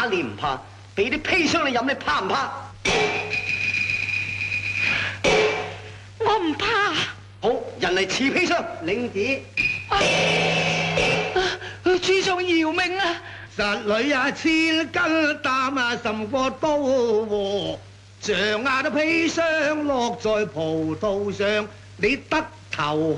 打你唔怕，俾啲砒霜你飲，你怕唔怕？ 我唔怕。 好，人嚟賜砒霜，領旨。 主上饒命啊！ 實裏啊，千斤擔啊，甚過刀和象啊，都砒霜落在葡萄上，你得頭。